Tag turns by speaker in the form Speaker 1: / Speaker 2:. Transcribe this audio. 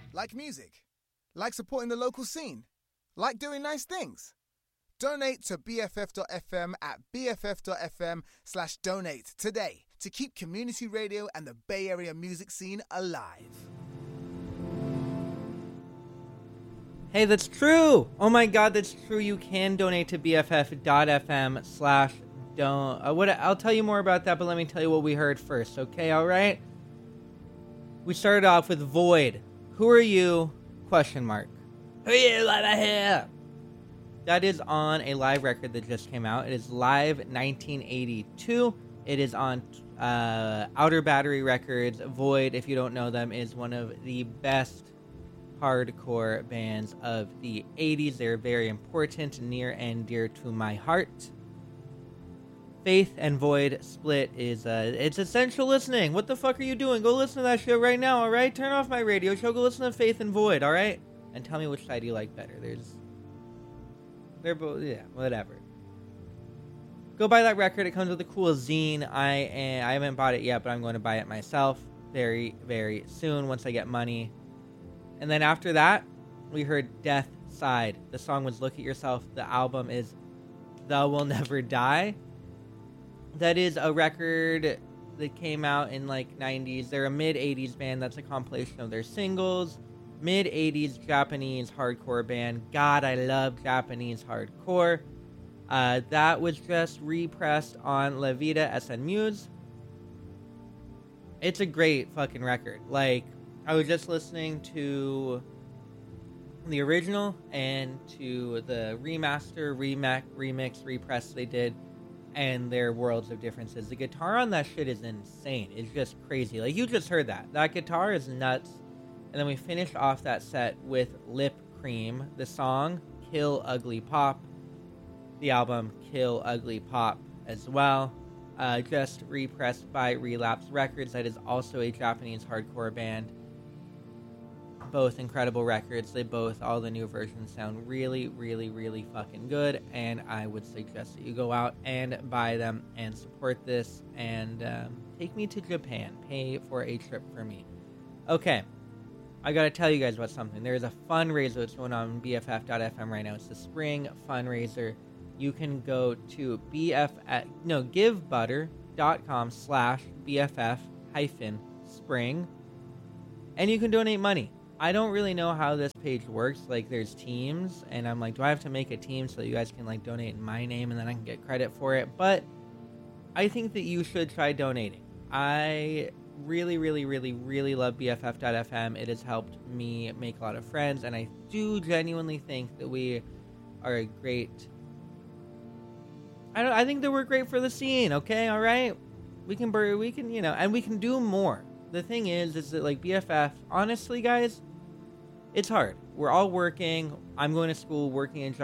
Speaker 1: Like music? Like supporting the local scene? Like doing nice things? Donate to BFF.FM at BFF.FM/donate today to keep community radio and the Bay Area music scene alive.
Speaker 2: Hey, that's true. Oh my God, that's true. You can donate to BFF.FM/don. I'll tell you more about that, but let me tell you what we heard first. Okay, all right. We started off with Void. Who are you? Question mark. Who are you over here? That is on a live record that just came out. It is Live 1982. It is on Outer Battery Records. Void, if you don't know them, is one of the best hardcore bands of the 80s. They're very important, near and dear to my heart. Faith and Void split is it's essential listening. What the fuck are you doing? Go listen to that shit right now, alright? Turn off my radio show, go listen to Faith and Void, alright? And tell me which side you like better. They're both, yeah, whatever. Go buy that record. It comes with a cool zine. I haven't bought it yet, but I'm going to buy it myself very, very soon once I get money. And then after that, we heard Death Side. The song was Look at Yourself. The album is Thou Will Never Die. That is a record that came out in like 90s. They're a mid-80s band. That's a compilation of their singles. Mid-80s Japanese hardcore band. God, I love Japanese hardcore. That was just repressed on La Vida SN Muse. It's a great fucking record. Like, I was just listening to the original and to the remaster, remix, repress they did, and their worlds of differences. The guitar on that shit is insane. It's just crazy. Like, you just heard that. That guitar is nuts. And then we finished off that set with Lip Cream, the song Kill Ugly Pop, the album Kill Ugly Pop as well. Just repressed by Relapse Records. That is also a Japanese hardcore band. Both incredible records. They both, all the new versions sound really, really, really fucking good. And I would suggest that you go out and buy them and support this. And take me to Japan. Pay for a trip for me. Okay. I gotta tell you guys about something. There's a fundraiser that's going on BFF.FM right now. It's the spring fundraiser. You can go to givebutter.com/BFF-spring and you can donate money. I don't really know how this page works. Like, there's teams, and I'm like, do I have to make a team so you guys can like donate in my name and then I can get credit for it? But I think that you should try donating. I really, really, really, really love BFF.FM. It has helped me make a lot of friends, and I do genuinely think that we are a great... I think that we're great for the scene, okay? All right? We can, you know, and we can do more. The thing is that, like, BFF, honestly, guys, it's hard. We're all working. I'm going to school, working in